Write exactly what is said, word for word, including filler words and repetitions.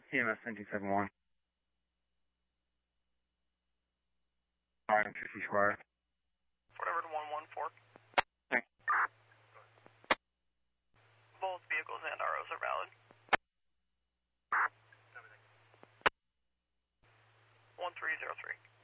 E M S nineteen seventy-one. Alright, fifty square. Fort Edward one one four. Thanks. Both vehicles and R Os are valid. one three zero three.